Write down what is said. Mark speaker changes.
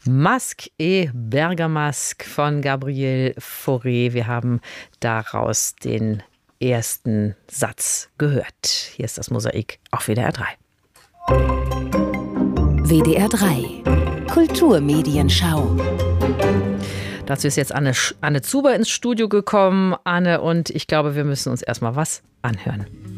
Speaker 1: Masque et Bergamasque von Gabriel Fauré. Wir haben daraus den ersten Satz gehört. Hier ist das Mosaik auf WDR 3.
Speaker 2: WDR 3 Kulturmedienschau.
Speaker 1: Dazu ist jetzt Anne Zuber ins Studio gekommen. Anne, und ich glaube, wir müssen uns erstmal was anhören.